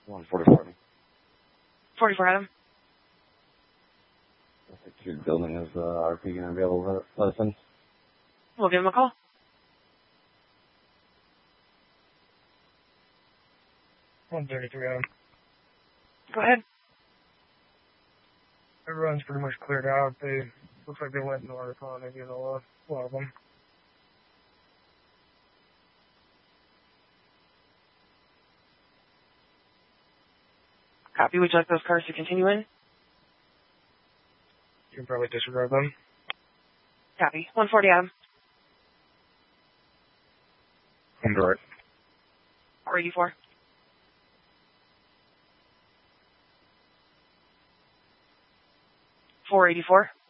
144. 44 Adam. Your building is RP going to be able to let us in? We'll give him a call. One 33 Adam. Go ahead. Everyone's pretty much cleared out. They looks like they went north on it, a lot of them. Copy. Would you like those cars to continue in? You can probably disregard them. Copy. 140 Adam. Indirect. 484. 484.